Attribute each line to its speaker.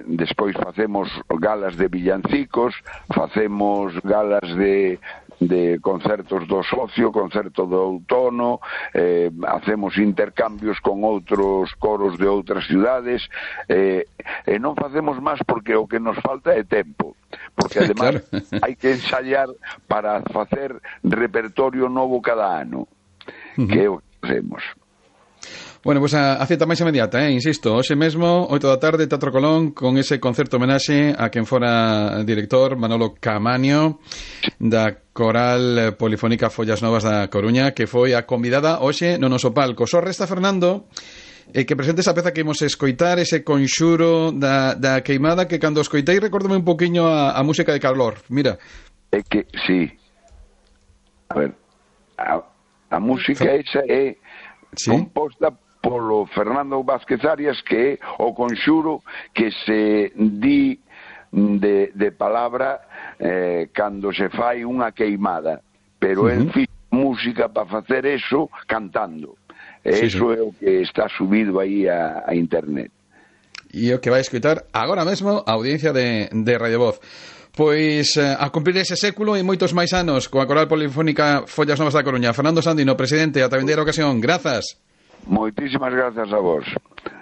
Speaker 1: despois facemos galas de villancicos, facemos galas de concertos do socio, concerto do outono, hacemos intercambios con outros coros de outras cidades, e non facemos máis porque o que nos falta é tempo, porque además claro, hai que ensayar para facer repertorio novo cada ano, que é o que facemos.
Speaker 2: Bueno, pues a cita máis inmediata, insisto, hoxe mesmo, 8 da tarde, Teatro Colón, con ese concerto homenaxe a quen fora director, Manolo Caamaño, da Coral Polifónica Follas Novas da Coruña, que foi a convidada hoxe no noso palco. Só resta, Fernando, que presente esa peza que imos escoitar, ese conxuro da queimada, que cando escoitei recórdame un poquinho a música de Calor. Mira.
Speaker 1: É que, sí. A ver, a música esa é composta polo Fernando Vázquez Arias, que é o conxuro que se di de palabra cando se fai unha queimada, pero el fixo música para facer eso cantando. Eso é o que está subido aí a internet.
Speaker 2: E o que vai escutar agora mesmo a audiencia de Radio Voz. Pois a cumprir ese século e moitos máis anos coa Coral Polifónica Follas Novas da Coruña. Fernando Sandino, presidente, ata vindeira ocasión. Grazas.
Speaker 1: Moitísimas grazas a vos.